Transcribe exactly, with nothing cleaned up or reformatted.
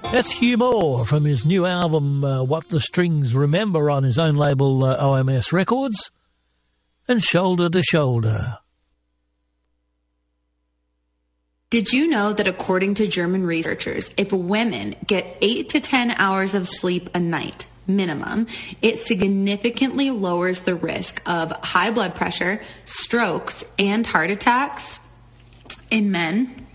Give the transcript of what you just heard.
That's Hugh Moore from his new album, uh, What the Strings Remember, on his own label, uh, O M S Records, and Shoulder to Shoulder. Did you know that according to German researchers, if women get eight to ten hours of sleep a night, minimum, it significantly lowers the risk of high blood pressure, strokes, and heart attacks in men?